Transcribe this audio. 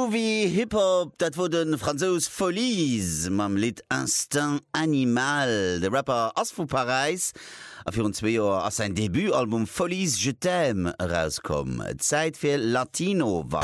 So wie Hip-Hop, dat wo den Franzos Folies, mam Lied Instinct Animal. De Rapper ass vu Paris, a fir 2 Joer ass sein Debütalbum Folies Je t'aime rauskom. Zeit fir Latino war.